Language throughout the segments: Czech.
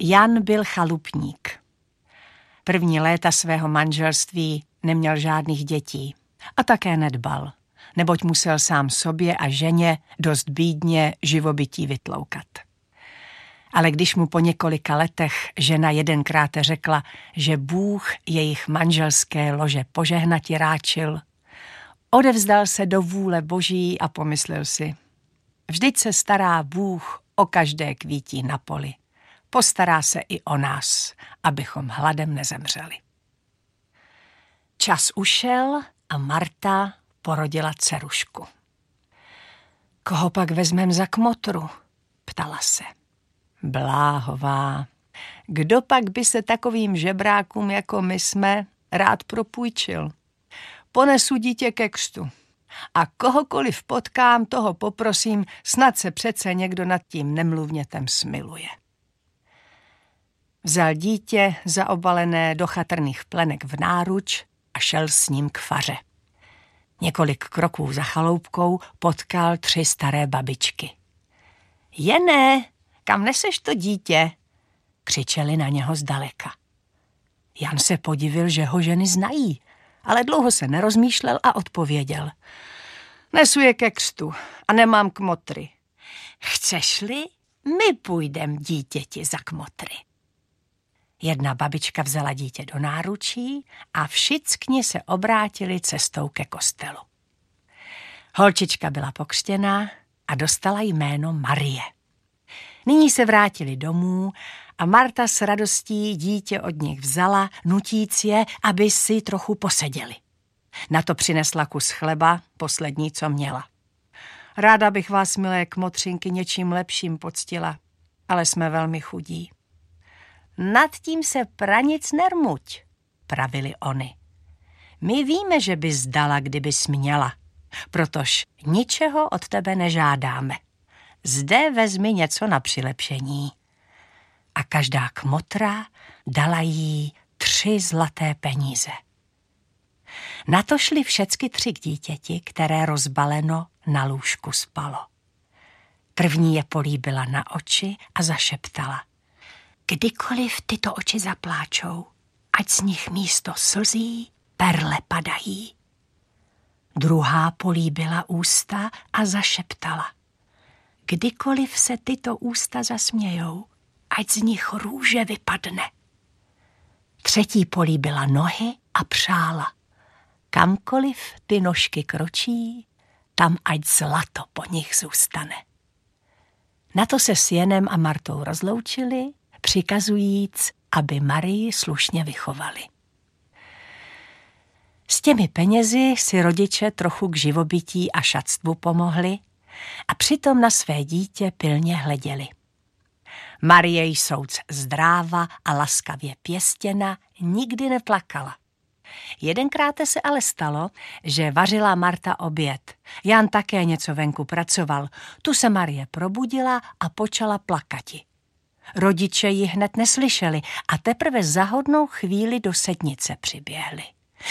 Jan byl chalupník. První léta svého manželství neměl žádných dětí a také nedbal, neboť musel sám sobě a ženě dost bídně živobytí vytloukat. Ale když mu po několika letech žena jedenkrát řekla, že Bůh jejich manželské lože požehnati ráčil, odevzdal se do vůle Boží a pomyslel si, vždyť se stará Bůh o každé kvítí na poli. Postará se i o nás, abychom hladem nezemřeli. Čas ušel a Marta porodila dcerušku. Koho pak vezmem za kmotru? Ptala se. Bláhová, kdo pak by se takovým žebrákům, jako my jsme, rád propůjčil? Ponesu dítě ke křtu a kohokoliv potkám, toho poprosím, snad se přece někdo nad tím nemluvnětem smiluje. Vzal dítě zaobalené do chatrných plenek v náruč a šel s ním k faře. Několik kroků za chaloupkou potkal 3 staré babičky. Jené, kam neseš to dítě? Křičeli na něho zdaleka. Jan se podivil, že ho ženy znají, ale dlouho se nerozmýšlel a odpověděl. Nesu je ke křtu a nemám kmotry. Chceš-li, my půjdem dítěti za kmotry. Jedna babička vzala dítě do náručí a všichni se obrátili cestou ke kostelu. Holčička byla pokřtěná a dostala jméno Marie. Nyní se vrátili domů a Marta s radostí dítě od nich vzala, nutíc je, aby si trochu poseděli. Na to přinesla kus chleba, poslední, co měla. Ráda bych vás, milé kmotřinky, něčím lepším poctila, ale jsme velmi chudí. Nad tím se pranic nermuť, pravili oni. My víme, že bys dala, kdybys měla, protož ničeho od tebe nežádáme. Zde vezmi něco na přilepšení. A každá kmotra dala jí 3 zlaté peníze. Na to šli všecky 3 k dítěti, které rozbaleno na lůžku spalo. První je políbila na oči a zašeptala. Kdykoliv tyto oči zapláčou, ať z nich místo slzí perle padají. Druhá políbila ústa a zašeptala. Kdykoliv se tyto ústa zasmějou, ať z nich růže vypadne. Třetí políbila nohy a přála. Kamkoliv ty nožky kročí, tam ať zlato po nich zůstane. Na to se s Janem a Martou rozloučili, přikazujíc, aby Marii slušně vychovali. S těmi penězi si rodiče trochu k živobytí a šatstvu pomohli a přitom na své dítě pilně hleděli. Marie jsouc zdráva a laskavě pěstěna nikdy neplakala. Jedenkrát se ale stalo, že vařila Marta oběd. Jan také něco venku pracoval. Tu se Marie probudila a počala plakati. Rodiče ji hned neslyšeli a teprve za hodnou chvíli do sednice přiběhli.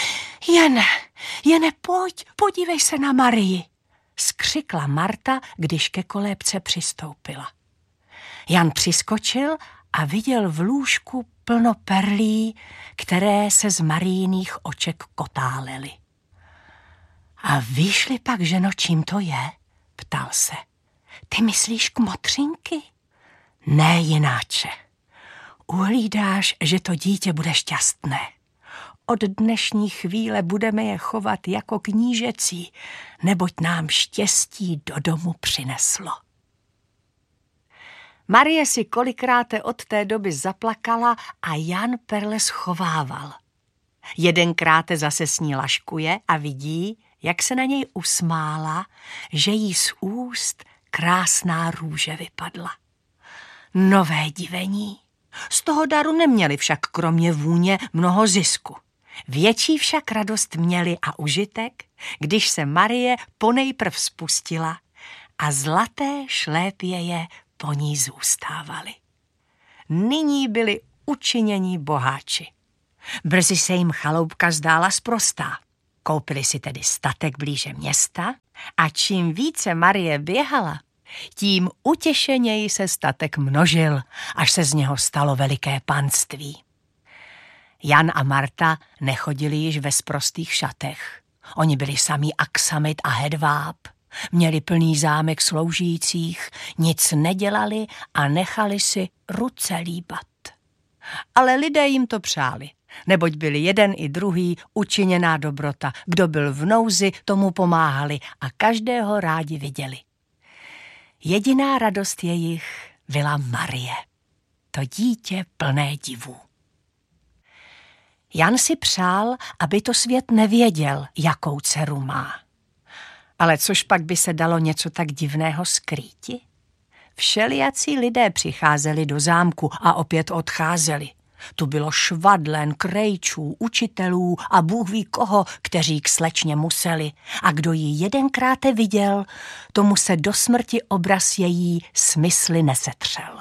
Jene, pojď, podívej se na Marii, skřikla Marta, když ke kolébce přistoupila. Jan přiskočil a viděl v lůžku plno perlí, které se z Marijiných oček kotálely. A víš-li pak, ženo, čím to je? Ptal se. Ty myslíš kmotřinky? Ne jináče. Uhlídáš, že to dítě bude šťastné. Od dnešní chvíle budeme je chovat jako knížecí, neboť nám štěstí do domu přineslo. Marie si kolikráte od té doby zaplakala a Jan perle schovával. Jedenkráte zase s ní laškuje a vidí, jak se na něj usmála, že jí z úst krásná růže vypadla. Nové divení. Z toho daru neměli však kromě vůně mnoho zisku. Větší však radost měli a užitek, když se Marie ponejprv spustila a zlaté šlépěje po ní zůstávaly. Nyní byli učinění boháči. Brzy se jim chaloupka zdála sprostá. Koupili si tedy statek blíže města a čím více Marie běhala, Tím utěšeněji se statek množil, až se z něho stalo veliké panství. Jan a Marta nechodili již ve sprostých šatech. Oni byli samý aksamit a hedváb, měli plný zámek sloužících, nic nedělali a nechali si ruce líbat. Ale lidé jim to přáli, neboť byli jeden i druhý učiněná dobrota. Kdo byl v nouzi, tomu pomáhali a každého rádi viděli. Jediná radost jejich byla Marie, to dítě plné divů. Jan si přál, aby to svět nevěděl, jakou dceru má. Ale což pak by se dalo něco tak divného skrýti? Všelijací lidé přicházeli do zámku a opět odcházeli. Tu bylo švadlen, krejčů, učitelů a Bůh ví koho, kteří k slečně museli. A kdo ji jedenkrát viděl, tomu se do smrti obraz její smysly nesetřel.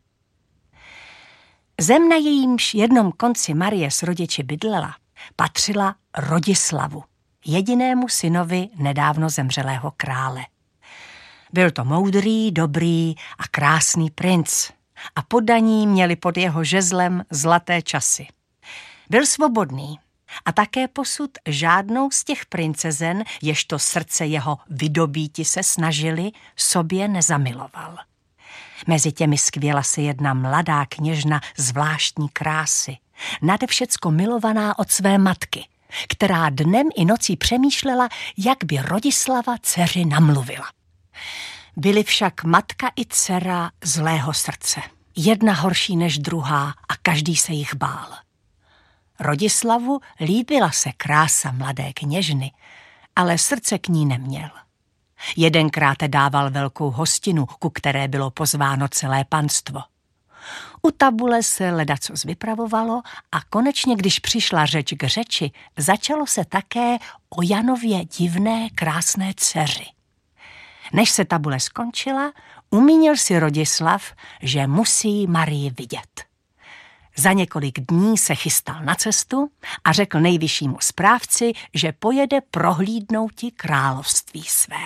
Zem, na jejímž jednom konci Marie s rodiči bydlela, patřila Rodislavu, jedinému synovi nedávno zemřelého krále. Byl to moudrý, dobrý a krásný princ a poddaní měli pod jeho žezlem zlaté časy. Byl svobodný a také posud žádnou z těch princezen, ježto srdce jeho vydobíti se snažili, sobě nezamiloval. Mezi těmi skvěla se jedna mladá kněžna zvláštní krásy, nade všecko milovaná od své matky, která dnem i nocí přemýšlela, jak by Rodislava dceři namluvila. Byly však matka i dcera zlého srdce, jedna horší než druhá a každý se jich bál. Rodislavu líbila se krása mladé kněžny, ale srdce k ní neměl. Jedenkrát dával velkou hostinu, ku které bylo pozváno celé panstvo. U tabule se ledacos vypravovalo a konečně, když přišla řeč k řeči, začalo se také o Janově divné krásné dceři. Než se tabule skončila, umínil si Rodislav, že musí Marii vidět. Za několik dní se chystal na cestu a řekl nejvyššímu správci, že pojede prohlídnouti království své.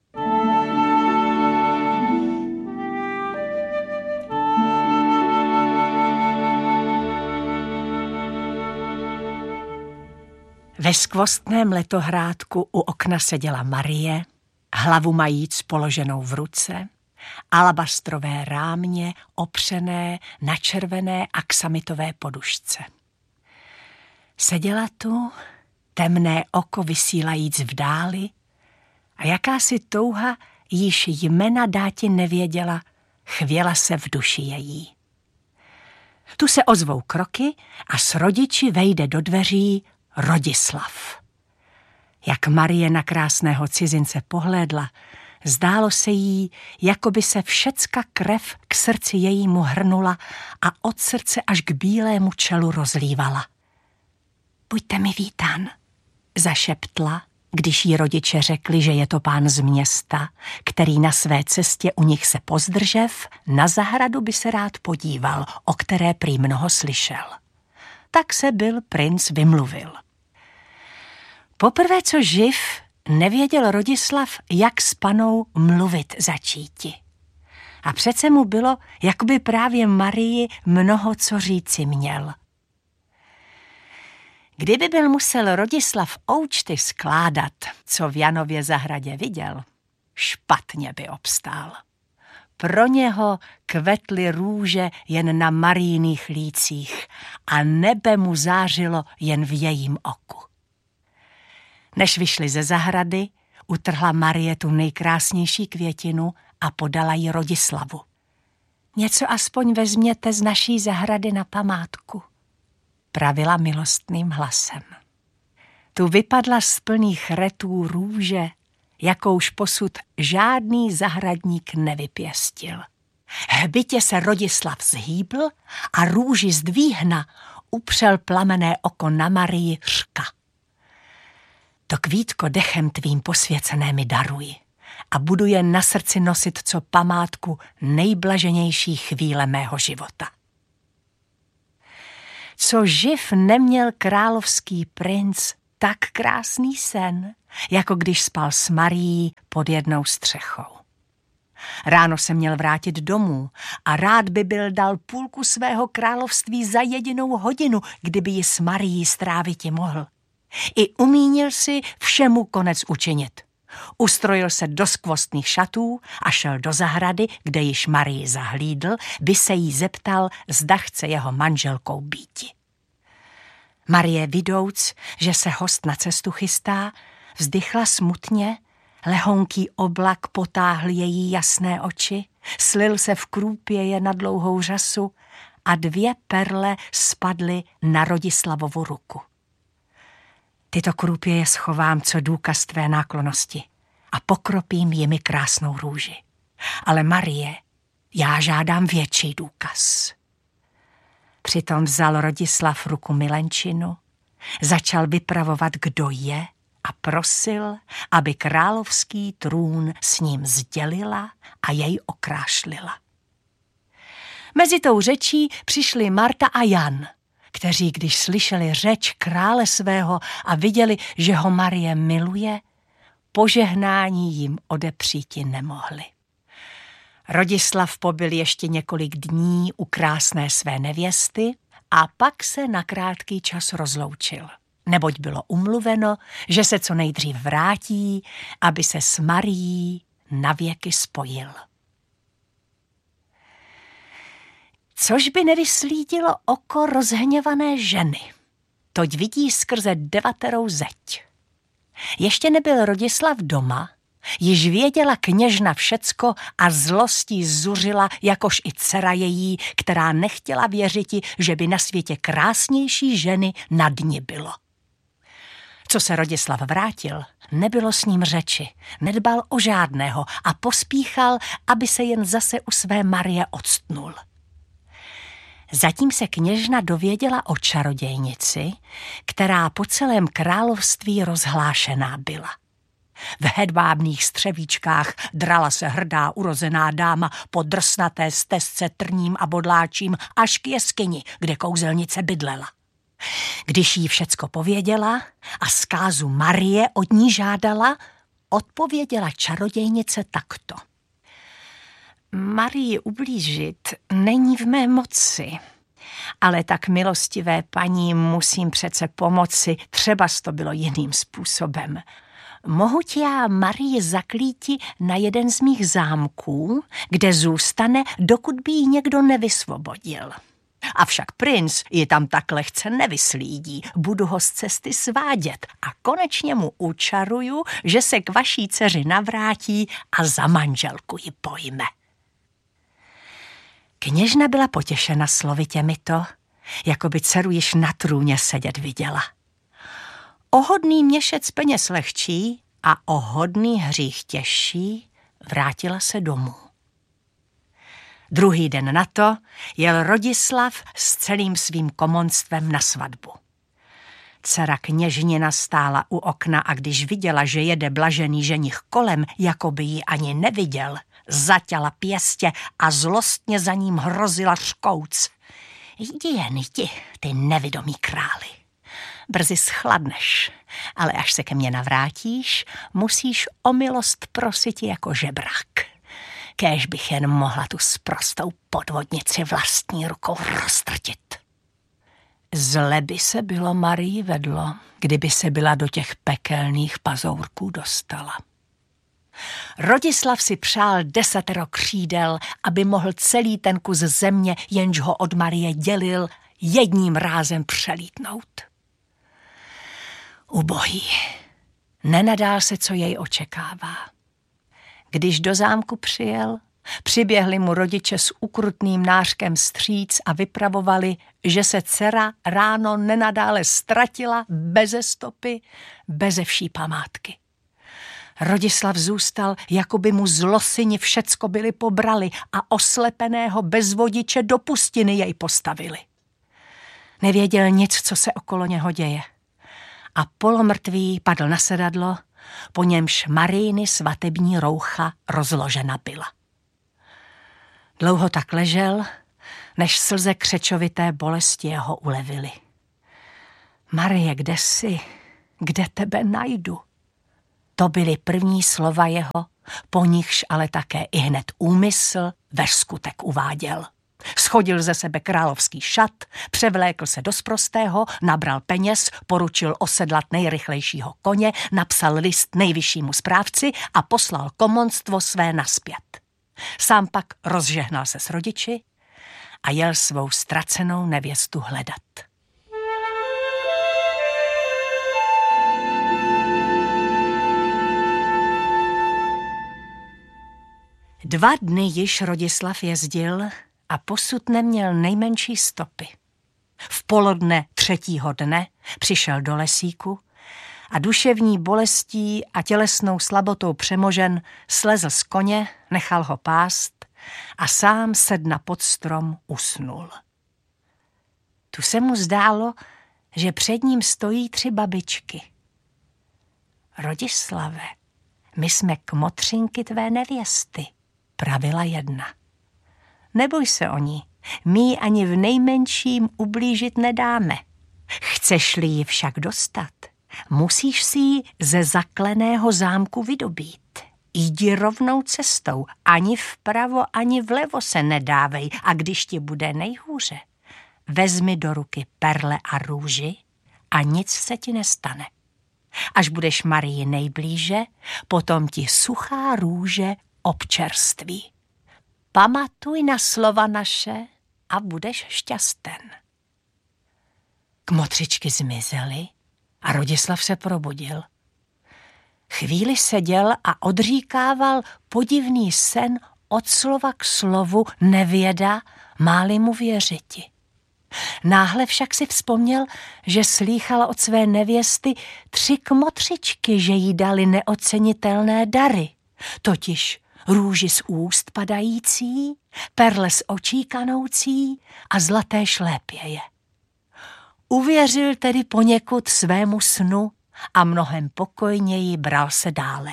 Ve skvostném letohrádku u okna seděla Marie, hlavu majíc položenou v ruce, alabastrové rámě opřené na červené aksamitové podušce. Seděla tu, temné oko vysílajíc v dáli, a jakási touha, již jména dáti nevěděla, chvěla se v duši její. Tu se ozvou kroky a s rodiči vejde do dveří Rodislav. Jak Marie na krásného cizince pohlédla, zdálo se jí, jako by se všecka krev k srdci jejímu hrnula a od srdce až k bílému čelu rozlívala. Buďte mi vítán, zašeptla, když jí rodiče řekli, že je to pán z města, který na své cestě u nich se pozdržev, na zahradu by se rád podíval, o které prý mnoho slyšel. Tak se byl princ vymluvil. Poprvé, co živ, nevěděl Rodislav, jak s panou mluvit začíti. A přece mu bylo, jako by právě Marii mnoho co říci měl. Kdyby byl musel Rodislav oučty skládat, co v Janově zahradě viděl, špatně by obstál. Pro něho kvetly růže jen na Marijiných lících a nebe mu zářilo jen v jejím oku. Než vyšli ze zahrady, utrhla Marie tu nejkrásnější květinu a podala ji Rodislavu. Něco aspoň vezměte z naší zahrady na památku, pravila milostným hlasem. Tu vypadla z plných retů růže, jakouž posud žádný zahradník nevypěstil. Hbitě se Rodislav zhýbl a růži zdvíhna upřel plamené oko na Marii řka. To kvítko dechem tvým posvěcené mi daruj a budu je na srdci nosit co památku nejblaženější chvíle mého života. Co živ neměl královský princ tak krásný sen, jako když spal s Marií pod jednou střechou. Ráno se měl vrátit domů a rád by byl dal půlku svého království za jedinou hodinu, kdyby ji s Marií stráviti mohl. I umínil si všemu konec učinit. Ustrojil se do skvostných šatů a šel do zahrady, kde již Marii zahlídl, by se jí zeptal, zda chce jeho manželkou býti. Marie, vidouc, že se host na cestu chystá, vzdychla smutně, lehonký oblak potáhl její jasné oči, slil se v krůpěje na dlouhou řasu a 2 perle spadly na Rodislavovu ruku. Tyto krůpěje schovám co důkaz tvé náklonnosti a pokropím jimi krásnou růži. Ale Marie, já žádám větší důkaz. Přitom vzal Rodislav ruku milenčinu, začal vypravovat, kdo je, a prosil, aby královský trůn s ním sdělila a jej okrášlila. Mezi tou řečí přišli Marta a Jan, kteří, když slyšeli řeč krále svého a viděli, že ho Marie miluje, požehnání jim odepříti nemohli. Rodislav pobyl ještě několik dní u krásné své nevěsty a pak se na krátký čas rozloučil, neboť bylo umluveno, že se co nejdřív vrátí, aby se s Marií navěky spojil. Což by nevyslídilo oko rozhněvané ženy, toť vidí skrze 9 zeď. Ještě nebyl Rodislav doma, již věděla kněžna všecko a zlostí zuřila, jakož i dcera její, která nechtěla věřiti, že by na světě krásnější ženy nad ní bylo. Co se Rodislav vrátil, nebylo s ním řeči, nedbal o žádného a pospíchal, aby se jen zase u své Marie octnul. Zatím se kněžna dověděla o čarodějnici, která po celém království rozhlášená byla. V hedvábných střevíčkách drala se hrdá urozená dáma po drsnaté stezce trním a bodláčím až k jeskyni, kde kouzelnice bydlela. Když jí všecko pověděla a zkázu Marie od ní žádala, odpověděla čarodějnice takto. Marii ublížit není v mé moci, ale tak milostivé paní musím přece pomoci, třeba to bylo jiným způsobem. Mohu ti já Marii zaklíti na jeden z mých zámků, kde zůstane, dokud by ji někdo nevysvobodil. Avšak princ ji tam tak lehce nevyslídí, budu ho z cesty svádět a konečně mu učaruju, že se k vaší dceři navrátí a za manželku ji pojme. Kněžna byla potěšena slovy těmito, jako by dceru již na trůně sedět viděla. O hodný měšec peněz lehčí a o hodný hřích těžší vrátila se domů. Druhý den na to jel Rodislav s celým svým komonstvem na svatbu. Dcera kněžnina stála u okna a když viděla, že jede blažený ženich kolem, jako by ji ani neviděl, zaťala pěstě a zlostně za ním hrozila řkouc. Jdi jen, jdi, ty nevidomý králi. Brzy schladneš, ale až se ke mně navrátíš, musíš o milost prosit jako žebrák. Kéž bych jen mohla tu sprostou podvodnici vlastní rukou roztrtit. Zle by se bylo Marii vedlo, kdyby se byla do těch pekelných pazourků dostala. Rodislav si přál 10 křídel, aby mohl celý ten kus země, jenž ho od Marie dělil, jedním rázem přelítnout. Ubohý, nenadál se, co jej očekává. Když do zámku přijel, přiběhli mu rodiče s ukrutným nářkem vstříc a vypravovali, že se dcera ráno nenadále ztratila beze stopy, beze vší památky. Rodislav zůstal, jako by mu zlosyni všecko byli pobrali a oslepeného bez vodiče do pustiny jej postavili. Nevěděl nic, co se okolo něho děje. A polomrtvý padl na sedadlo, po němž Marijiny svatební roucha rozložena byla. Dlouho tak ležel, než slze křečovité bolesti jeho ulevily. Marie, kde jsi? Kde tebe najdu? To byly první slova jeho, po nichž ale také ihned úmysl ve skutek uváděl. Schodil ze sebe královský šat, převlékl se do sprostého, nabral peněz, poručil osedlat nejrychlejšího koně, napsal list nejvyššímu správci a poslal komonstvo své nazpět. Sám pak rozžehnal se s rodiči a jel svou ztracenou nevěstu hledat. Dva dny již Rodislav jezdil a posud neměl nejmenší stopy. V poledne 3. dne přišel do lesíku a duševní bolestí a tělesnou slabotou přemožen slezl z koně, nechal ho pást a sám sedna pod strom usnul. Tu se mu zdálo, že před ním stojí 3 babičky. Rodislave, my jsme kmotřinky tvé nevěsty, pravila jedna. Neboj se o ní, my ji ani v nejmenším ublížit nedáme. Chceš-li ji však dostat, musíš si ji ze zakleného zámku vydobít. Jdi rovnou cestou, ani vpravo, ani vlevo se nedávej a když ti bude nejhůře, vezmi do ruky perle a růži a nic se ti nestane. Až budeš Marii nejblíže, potom ti suchá růže občerství. Pamatuj na slova naše a budeš šťasten. Kmotřičky zmizely a Rodislav se probudil. Chvíli seděl a odříkával podivný sen od slova k slovu, nevěda, máli mu věřiti. Náhle však si vzpomněl, že slýchal od své nevěsty 3 kmotřičky, že jí dali neocenitelné dary, totiž růži z úst padající, perle z očí kanoucí a zlaté šlépěje. Uvěřil tedy poněkud svému snu a mnohem pokojněji bral se dále.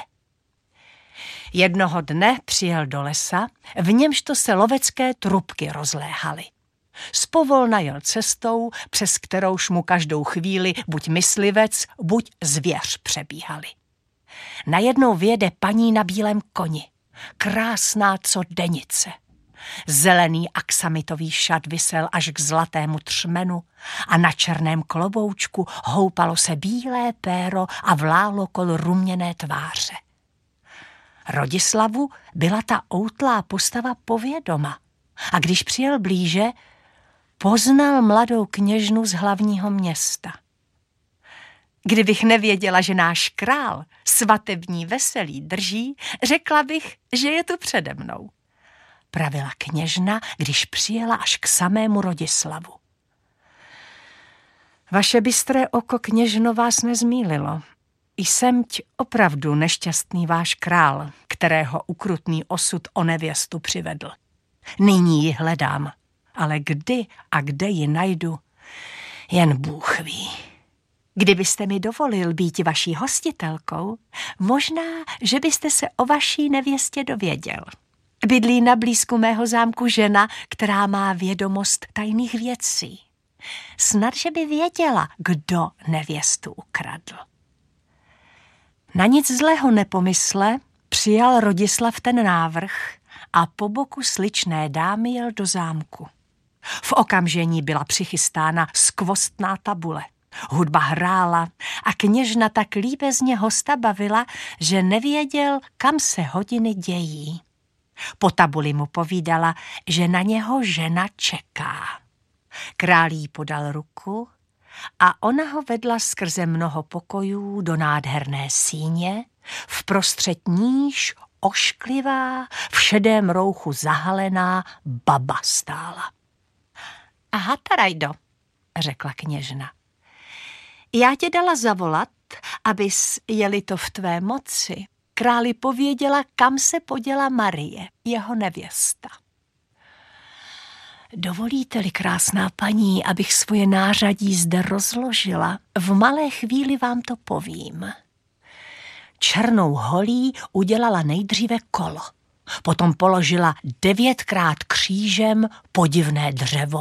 Jednoho dne přijel do lesa, v němž to se lovecké trubky rozléhaly. Zpovolna jel cestou, přes kterouž mu každou chvíli buď myslivec, buď zvěř přebíhali. Najednou vjede paní na bílém koni, krásná co denice. Zelený aksamitový šat visel až k zlatému třmenu a na černém kloboučku houpalo se bílé péro a vlálo kol ruměné tváře. Rodislavu byla ta outlá postava povědoma a když přijel blíže, poznal mladou kněžnu z hlavního města. Kdybych nevěděla, že náš král svatební veselí drží, řekla bych, že je tu přede mnou, pravila kněžna, když přijela až k samému Rodislavu. Vaše bystré oko, kněžno, vás nezmýlilo. Jsemť opravdu nešťastný váš král, kterého ukrutný osud o nevěstu přivedl. Nyní ji hledám, ale kdy a kde ji najdu, jen Bůh ví. Kdybyste mi dovolil být vaší hostitelkou, možná, že byste se o vaší nevěstě dověděl. Bydlí na blízku mého zámku žena, která má vědomost tajných věcí. Snad, že by věděla, kdo nevěstu ukradl. Na nic zlého nepomysle přijal Rodislav ten návrh a po boku sličné dámy jel do zámku. V okamžení byla přichystána skvostná tabule. Hudba hrála a kněžna tak líbezně hosta bavila, že nevěděl, kam se hodiny dějí. Po tabuli mu povídala, že na něho žena čeká. Král jí podal ruku a ona ho vedla skrze mnoho pokojů do nádherné síně, vprostřed níž ošklivá, v šedém rouchu zahalená baba stála. Aha, Tarajdo, řekla kněžna. Já tě dala zavolat, abys, je-li to v tvé moci, králi pověděla, kam se poděla Marie, jeho nevěsta. Dovolíte-li, krásná paní, abych svoje nářadí zde rozložila, v malé chvíli vám to povím. Černou holí udělala nejdříve kolo, potom položila 9krát křížem podivné dřevo,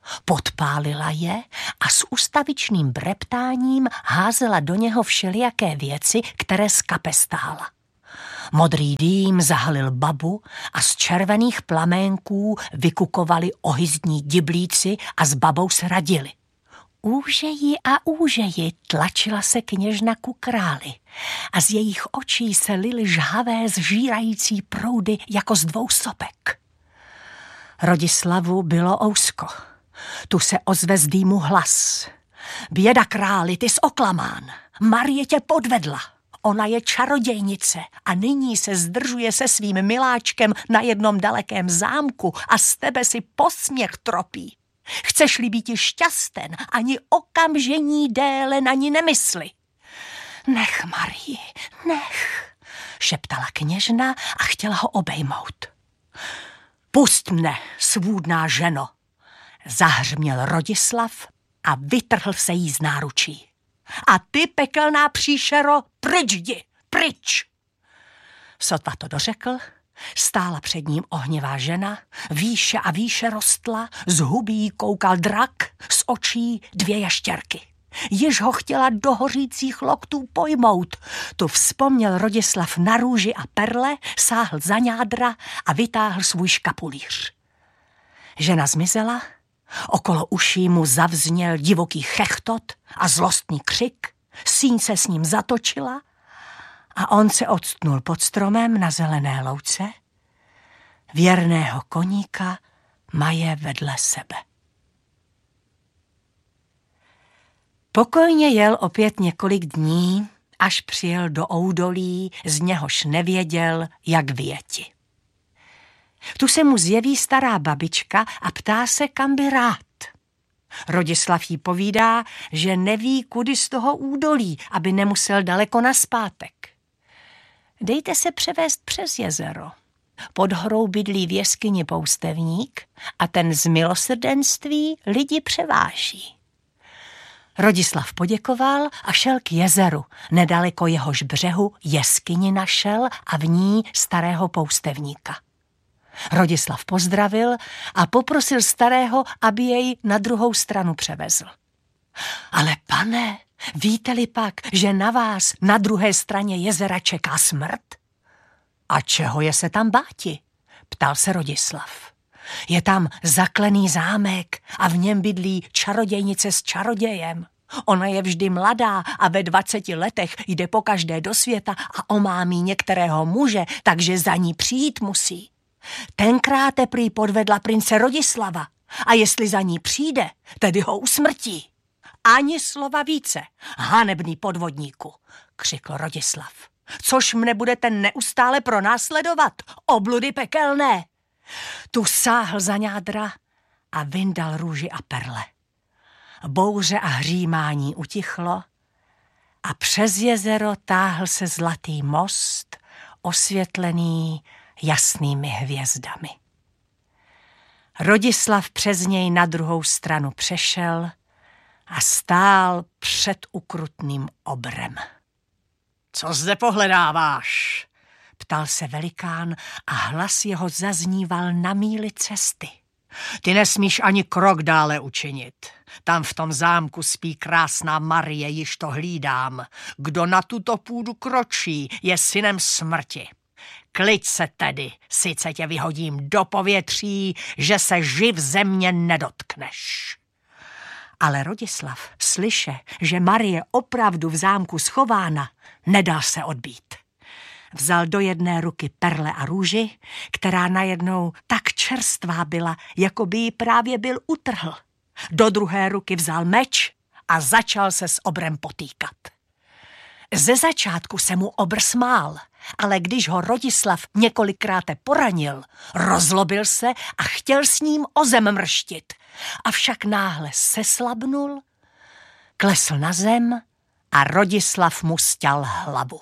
podpálila je a s ustavičným breptáním házela do něho všelijaké věci, které z kapes stála. Modrý dým zahalil babu a z červených plaménků vykukovali ohyzdní diblíci a s babou se radili. Úžeji a úžeji tlačila se kněžna ku králi a z jejich očí se lily žhavé zžírající proudy jako z dvou sopek. Rodislavu bylo ousko. Tu se ozve z dýmu hlas. Běda králi, ty jsi oklamán. Marie tě podvedla. Ona je čarodějnice a nyní se zdržuje se svým miláčkem na jednom dalekém zámku a z tebe si posměch tropí. Chceš-li být šťasten, ani okamžení déle na ní nemysli. Nech, Marii, nech, šeptala kněžna a chtěla ho obejmout. Pust mne, svůdná ženo, zahřměl Rodislav a vytrhl se jí z náručí. A ty, pekelná příšero, pryč jdi, pryč! Sotva to dořekl, stála před ním ohnivá žena, výše a výše rostla, z hubí koukal drak, z očí dvě ještěrky. Již ho chtěla do hořících loktů pojmout. Tu vzpomněl Rodislav na růži a perle, sáhl za ňádra a vytáhl svůj škapulíř. Žena zmizela, okolo uší mu zavzněl divoký chechtot a zlostný křik, síň se s ním zatočila a on se odstnul pod stromem na zelené louce, věrného koníka maje vedle sebe. Pokojně jel opět několik dní, až přijel do Oudolí, z něhož nevěděl, jak vyjeti. Tu se mu zjeví stará babička a ptá se, kam by rád. Rodislav jí povídá, že neví, kudy z toho údolí, aby nemusel daleko naspátek. Dejte se převést přes jezero. Pod horou bydlí v jeskyni poustevník a ten z milosrdenství lidi převáží. Rodislav poděkoval a šel k jezeru. Nedaleko jehož břehu jeskyni našel a v ní starého poustevníka. Rodislav pozdravil a poprosil starého, aby jej na druhou stranu převezl. Ale pane, víte-li pak, že na vás na druhé straně jezera čeká smrt? A čeho je se tam báti? Ptal se Rodislav. Je tam zaklený zámek a v něm bydlí čarodějnice s čarodějem. Ona je vždy mladá a ve 20 letech jde pokaždé do světa a omámí některého muže, takže za ní přijít musí. Tenkrát prý podvedla prince Rodislava a jestli za ní přijde, tedy ho usmrtí. Ani slova více, hanebný podvodníku, křikl Rodislav. Což mne budete neustále pronásledovat, obludy pekelné. Tu sáhl za ňádra a vyndal růži a perle. Bouře a hřímání utichlo a přes jezero táhl se zlatý most, osvětlený jasnými hvězdami. Rodislav přes něj na druhou stranu přešel a stál před ukrutným obrem. Co zde pohledáváš? Ptal se velikán a hlas jeho zazníval na míli cesty. Ty nesmíš ani krok dále učinit. Tam v tom zámku spí krásná Marie, již to hlídám. Kdo na tuto půdu kročí, je synem smrti. Kliď se tedy, sice tě vyhodím do povětří, že se živ země nedotkneš. Ale Rodislav slyše, že Marie opravdu v zámku schována, nedal se odbít. Vzal do jedné ruky perle a růži, která najednou tak čerstvá byla, jako by ji právě byl utrhl. Do druhé ruky vzal meč a začal se s obrem potýkat. Ze začátku se mu obr smál, ale když ho Rodislav několikrát poranil, rozlobil se a chtěl s ním o zem mrštit. Avšak náhle seslabnul, klesl na zem a Rodislav mu sťal hlavu.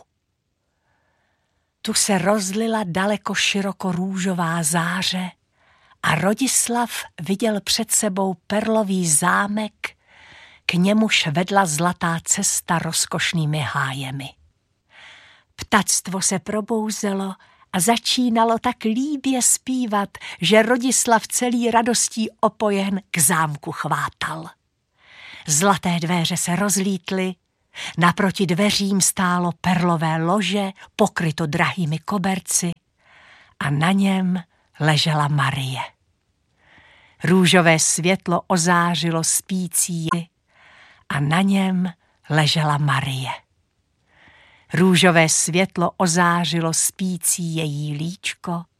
Tu se rozlila daleko široko růžová záře a Rodislav viděl před sebou perlový zámek, k němuž vedla zlatá cesta rozkošnými hájemi. Ptactvo se probouzelo a začínalo tak líbě zpívat, že Rodislav celý radostí opojen k zámku chvátal. Zlaté dvéře se rozlítly, naproti dveřím stálo perlové lože, pokryto drahými koberci a na něm ležela Marie. Růžové světlo ozářilo spící a na něm ležela Marie. Růžové světlo ozářilo spící její líčko